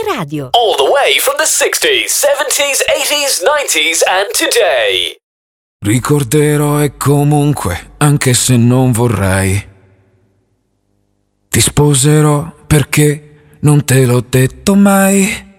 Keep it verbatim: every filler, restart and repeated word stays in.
Radio. All the way from the sixties, seventies, eighties, nineties and today. Ricorderò e comunque, anche se non vorrei, ti sposerò perché non te l'ho detto mai.